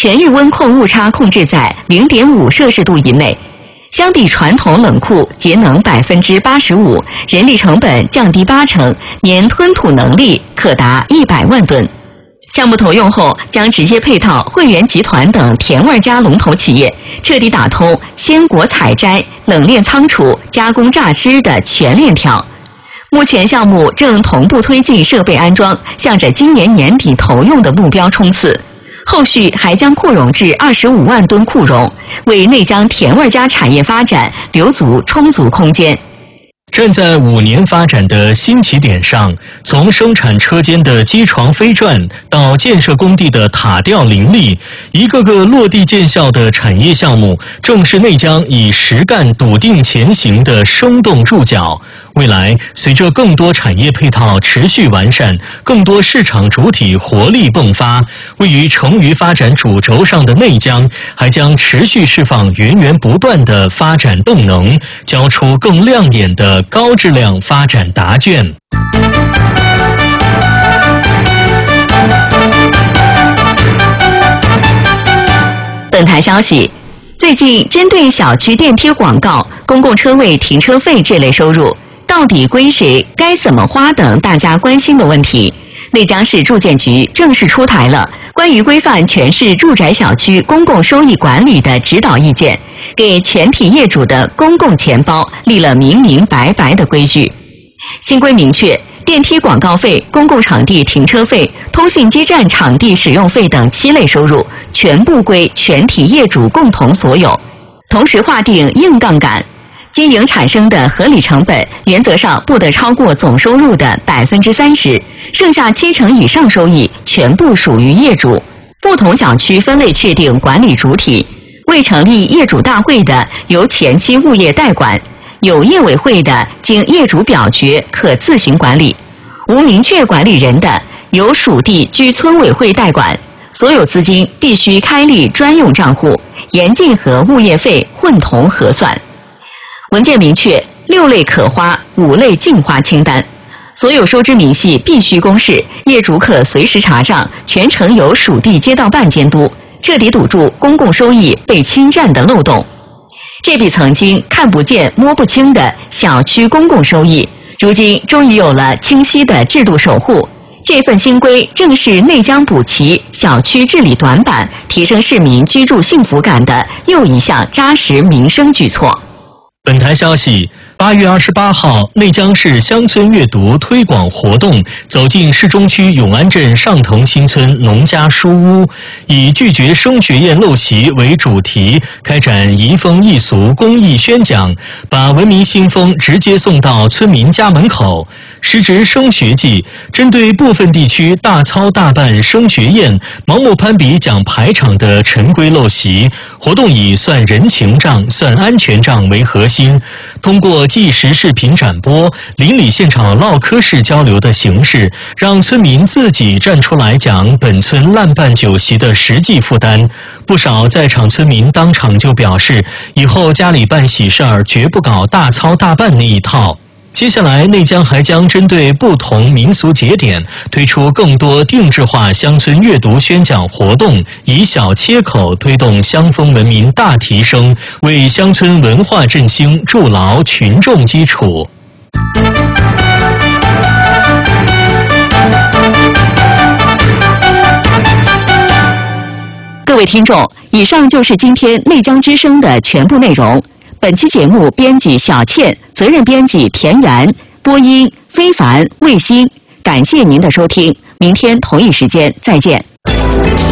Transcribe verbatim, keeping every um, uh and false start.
全域温控误差控制在 零点五摄氏度以内。相比传统冷库，节能 百分之八十五， 人力成本降低八成，年吞吐能力可达一百万吨。项目投用后，将直接配套汇源集团等甜味家龙头企业，彻底打通鲜果采摘、冷链仓储、加工榨汁的全链条。目前项目正同步推进设备安装，向着今年年底投用的目标冲刺。后续还将扩容至二十五万吨库容，为内江甜味家产业发展留足充足空间。 站在五年发展的新起点上，从生产车间的机床飞转到建设工地的塔吊林立，一个个落地见效的产业项目，正是内江以实干笃定前行的生动注脚。未来，随着更多产业配套持续完善，更多市场主体活力迸发，位于成渝发展主轴上的内江，还将持续释放源源不断的发展动能，交出更亮眼的高质量发展答卷。 本台消息，最近针对小区电梯广告、公共车位停车费这类收入到底归谁、该怎么花等大家关心的问题，内江市住建局正式出台了关于规范全市住宅小区公共收益管理的指导意见，给全体业主的公共钱包立了明明白白的规矩。新规明确，电梯广告费、公共场地停车费、通信基站场地使用费等七类收入全部归全体业主共同所有，同时划定硬杠杆，经营产生的合理成本原则上不得超过总收入的 百分之三十， 剩下七成以上收益全部属于业主。不同小区分类确定管理主体，未成立业主大会的由前期物业代管，有业委会的经业主表决可自行管理，无明确管理人的由属地居村委会代管，所有资金必须开立专用账户，严禁和物业费混同核算。文件明确六类可花、五类禁花清单，所有收支明细必须公示，业主可随时查账，全程由属地街道办监督，彻底堵住公共收益被侵占的漏洞。这笔曾经看不见摸不清的小区公共收益，如今终于有了清晰的制度守护。这份新规正是内江补齐小区治理短板、提升市民居住幸福感的又一项扎实民生举措。 本台消息，八月二十八号，内江市乡村阅读推广活动走进市中区永安镇上藤新村农家书屋，以拒绝升学宴陋习为主题，开展移风易俗公益宣讲，把文明新风直接送到村民家门口。时值升学季，针对部分地区大操大办升学宴、盲目攀比讲排场的陈规陋习，活动以算人情账、算安全账为核心，通过即时视频展播、邻里现场唠嗑式交流的形式，让村民自己站出来讲本村烂办酒席的实际负担。不少在场村民当场就表示，以后家里办喜事儿绝不搞大操大办那一套。接下来，内江还将针对不同民俗节点推出更多定制化乡村阅读宣讲活动，以小切口推动乡风文明大提升，为乡村文化振兴筑牢群众基础。 各位听众，以上就是今天内江之声的全部内容。本期节目编辑小倩，责任编辑田园，播音非凡、卫星。感谢您的收听，明天同一时间再见。